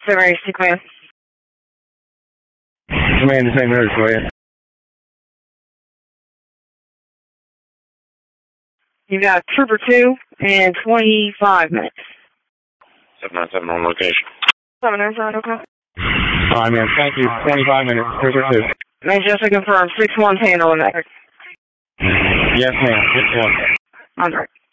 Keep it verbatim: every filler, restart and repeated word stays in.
seven eighty-six, man. Command the same notice, go ahead. You got Trooper two and twenty-five minutes. seven nine seven on location. seven nine seven, okay. All right, man. Thank you. twenty-five minutes. Trooper two. Man, just to confirm, six one handle in that. Yes, ma'am. six one. All right.